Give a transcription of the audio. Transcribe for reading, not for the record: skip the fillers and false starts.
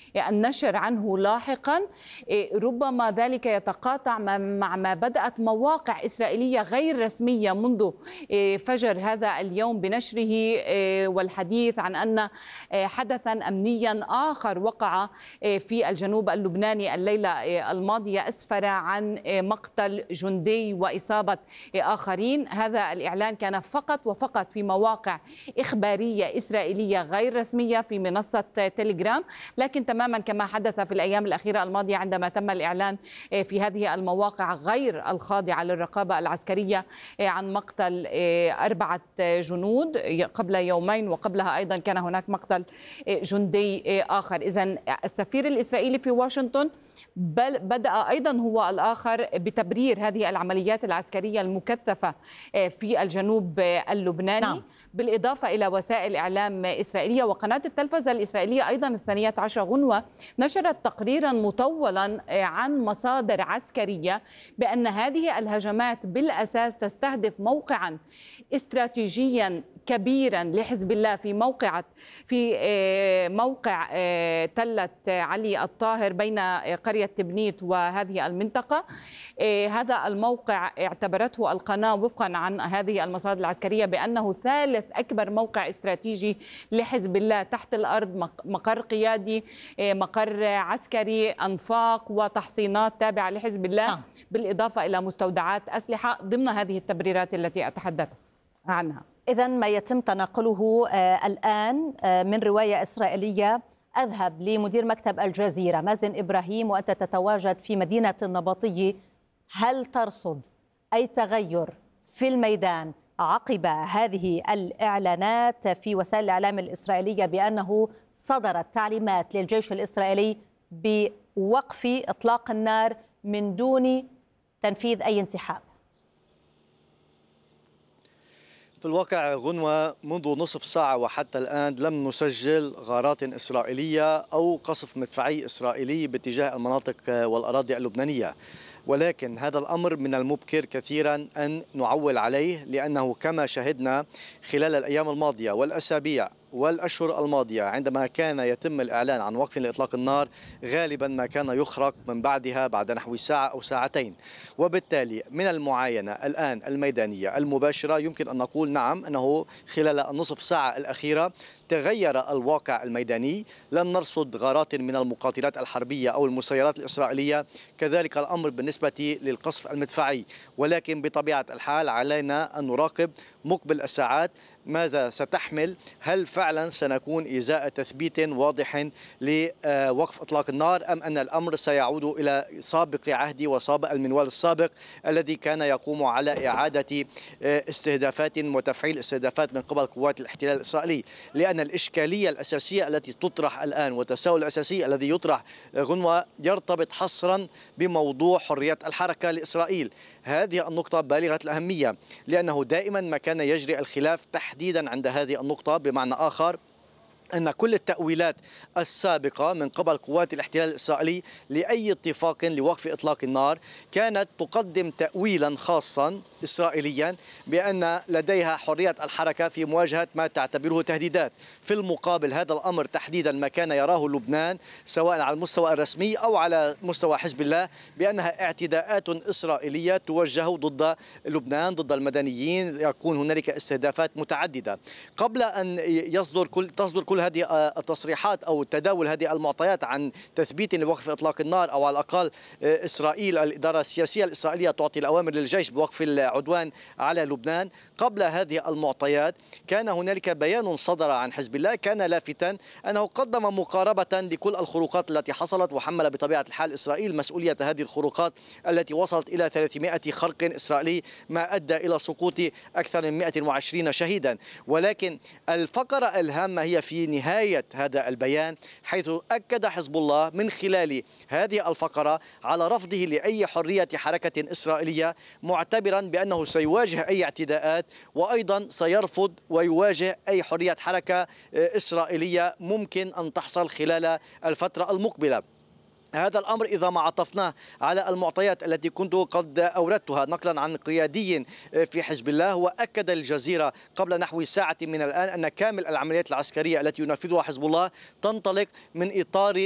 النشر عنه لاحقا. ربما ذلك يتقاطع مع ما بدأت مواقع إسرائيلية غير رسمية منذ فجر هذا اليوم بنشره والحديث عن أن حدثا أمنيا آخر وقع في الجنوب اللبناني الليلة الماضية أسفر عن مقتل جندي وإصابة آخرين. هذا الإعلان كان فقط وفقط في مواقع إخبارية إسرائيلية غير رسمية في منصة تيليجرام، لكن تماما كما حدث في الأيام الأخيرة الماضية عندما تم الإعلان في هذه المواقع غير الخاضعة للرقابة العسكرية عن مقتل 4 جنود قبل يومين، وقبلها أيضا كان هناك مقتل جندي آخر. إذن السفير الإسرائيلي في واشنطن بدأ أيضا هو الآخر بتبرير هذه العمليات العسكرية المكثفة في الجنوب اللبناني. نعم. بالإضافة إلى وسائل إعلام إسرائيلية وقناة التلفزة الإسرائيلية أيضا 12 غنوة نشرت تقريرا مطولا عن مصادر عسكرية بأن هذه الهجمات بالأساس تستهدف موقعا استراتيجيا كبيرا لحزب الله في موقع تلة علي الطاهر بين قرية تبنيت وهذه المنطقة. هذا الموقع اعتبرته القناة وفقا عن هذه المصادر العسكرية بأنه ثالث أكبر موقع استراتيجي لحزب الله تحت الأرض، مقر قيادي، مقر عسكري، أنفاق وتحصينات تابعة لحزب الله، بالإضافة إلى مستودعات أسلحة ضمن هذه التبريرات التي أتحدث عنها. إذن ما يتم تناقله الآن من رواية إسرائيلية. أذهب لمدير مكتب الجزيرة مازن إبراهيم وأنت تتواجد في مدينة النبطية، هل ترصد أي تغير في الميدان عقب هذه الإعلانات في وسائل الإعلام الإسرائيلية بأنه صدرت تعليمات للجيش الإسرائيلي بوقف إطلاق النار من دون تنفيذ أي انسحاب؟ في الواقع غنوة منذ نصف ساعة وحتى الآن لم نسجل غارات إسرائيلية أو قصف مدفعي إسرائيلي باتجاه المناطق والأراضي اللبنانية، ولكن هذا الأمر من المبكر كثيرا أن نعول عليه، لأنه كما شهدنا خلال الأيام الماضية والأسابيع والأشهر الماضية عندما كان يتم الإعلان عن وقف لإطلاق النار غالبا ما كان يخرق من بعدها بعد نحو ساعة أو ساعتين. وبالتالي من المعاينة الآن الميدانية المباشرة يمكن أن نقول نعم أنه خلال النصف ساعة الأخيرة تغير الواقع الميداني. لم نرصد غارات من المقاتلات الحربية أو المسيرات الإسرائيلية، كذلك الأمر بالنسبة للقصف المدفعي، ولكن بطبيعة الحال علينا أن نراقب مقبل الساعات ماذا ستحمل. هل فعلا سنكون إزاء تثبيت واضح لوقف إطلاق النار، أم أن الأمر سيعود إلى سابق عهد وسابق المنوال السابق الذي كان يقوم على إعادة استهدافات وتفعيل استهدافات من قبل قوات الاحتلال الإسرائيلي؟ لأن الإشكالية الأساسية التي تطرح الآن والتساؤل الأساسي الذي يطرح غنوة يرتبط حصرا بموضوع حرية الحركة لإسرائيل. هذه النقطة بالغة الأهمية، لأنه دائما ما كان يجري الخلاف تحديدا عند هذه النقطة، بمعنى آخر أن كل التأويلات السابقة من قبل قوات الاحتلال الإسرائيلي لأي اتفاق لوقف إطلاق النار كانت تقدم تأويلا خاصا إسرائيليا بأن لديها حرية الحركة في مواجهة ما تعتبره تهديدات. في المقابل هذا الأمر تحديدا ما كان يراه لبنان سواء على المستوى الرسمي أو على مستوى حزب الله بأنها اعتداءات إسرائيلية توجه ضد لبنان، ضد المدنيين، يكون هنالك استهدافات متعددة. قبل أن تصدر كل هذه التصريحات أو تداول هذه المعطيات عن تثبيت لوقف إطلاق النار، أو على الأقل إسرائيل الإدارة السياسية الإسرائيلية تعطي الأوامر للجيش بوقف العدوان على لبنان، قبل هذه المعطيات كان هنالك بيان صدر عن حزب الله كان لافتاً أنه قدم مقاربة لكل الخروقات التي حصلت، وحمل بطبيعة الحال إسرائيل مسؤولية هذه الخروقات التي وصلت إلى 300 خرق إسرائيلي ما أدى إلى سقوط أكثر من 120 شهيدا. ولكن الفقرة الهامة هي في نهاية هذا البيان، حيث أكد حزب الله من خلال هذه الفقرة على رفضه لأي حرية حركة إسرائيلية، معتبرا بأنه سيواجه أي اعتداءات، وأيضا سيرفض ويواجه أي حرية حركة إسرائيلية ممكن أن تحصل خلال الفترة المقبلة. هذا الأمر إذا ما عطفناه على المعطيات التي كنت قد أوردتها نقلا عن قيادي في حزب الله، وأكد الجزيرة قبل نحو ساعة من الآن أن كامل العمليات العسكرية التي ينفذها حزب الله تنطلق من إطار